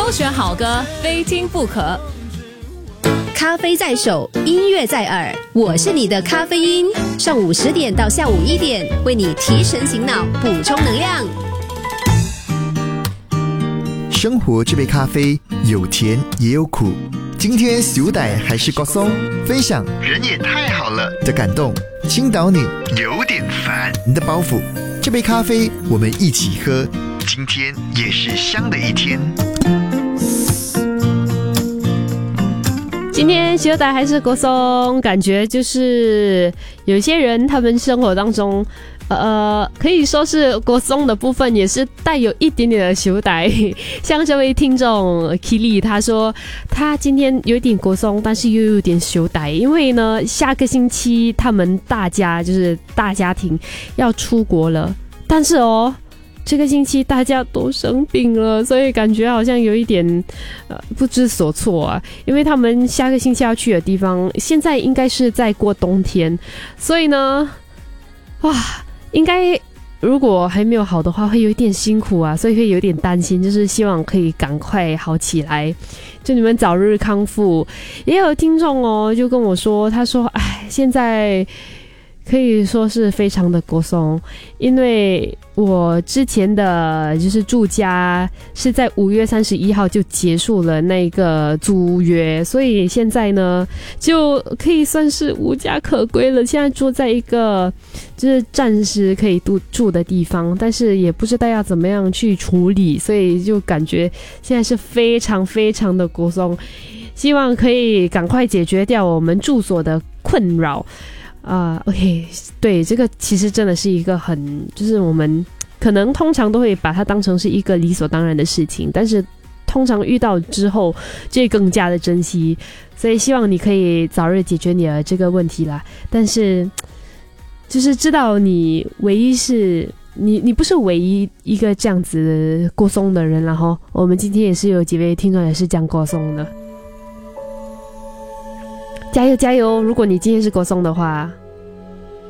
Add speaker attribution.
Speaker 1: 首选好歌，非听不可。
Speaker 2: 咖啡在手，音乐在耳，我是你的咖啡因。上午10点到下午1点，为你提神醒脑，补充能量。
Speaker 3: 生活这杯咖啡有甜也有苦，今天小弟还是郭松，分享人也太好了的感动，倾倒你有点烦的包袱。这杯咖啡我们一起喝，今天也是香的一天。
Speaker 4: 今天小弟还是郭松，感觉就是有些人他们生活当中可以说是郭松的部分也是带有一点点的小弟。像这位听众 Kili 他说他今天有点郭松，但是又有点小弟，因为呢下个星期他们大家就是大家庭要出国了，但是这个星期大家都生病了，所以感觉好像有一点不知所措啊。因为他们下个星期要去的地方现在应该是在过冬天，所以呢应该如果还没有好的话会有一点辛苦啊，所以会有点担心，就是希望可以赶快好起来，祝你们早日康复。也有听众就跟我说，他说现在可以说是非常的郭松，因为我之前的就是住家是在5月31号就结束了那个租约，所以现在呢就可以算是无家可归了。现在住在一个就是暂时可以住的地方，但是也不知道要怎么样去处理，所以就感觉现在是非常非常的郭松，希望可以赶快解决掉我们住所的困扰。OK， 对，这个其实真的是一个就是我们可能通常都会把它当成是一个理所当然的事情，但是通常遇到之后就会更加的珍惜，所以希望你可以早日解决你的这个问题啦。但是就是知道你唯一是你不是唯一一个这样子郭松的人，然后我们今天也是有几位听众也是这样郭松的，加油加油！如果你今天是郭松的话。